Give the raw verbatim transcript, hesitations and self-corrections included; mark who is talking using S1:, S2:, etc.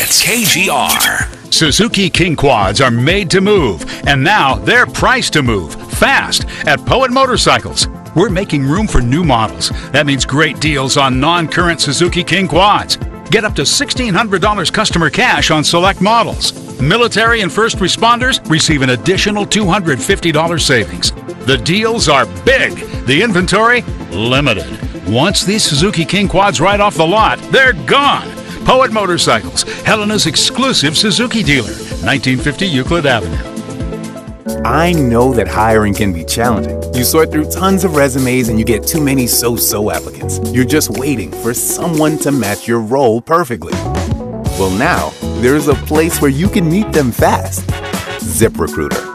S1: It's K G R.
S2: Suzuki King Quads are made to move, and now they're priced to move fast at Poet Motorcycles. We're making room for new models. That means great deals on non-current Suzuki King Quads. Get up to sixteen hundred dollars customer cash on select models. Military and first responders receive an additional two hundred fifty dollars savings. The deals are big. The inventory, limited. Once these Suzuki King Quads ride off the lot, they're gone. Poet Motorcycles, Helena's exclusive Suzuki dealer, nineteen fifty Euclid Avenue.
S3: I know that hiring can be challenging. You sort through tons of resumes and you get too many so-so applicants. You're just waiting for someone to match your role perfectly. Well, now, there's a place where you can meet them fast. ZipRecruiter.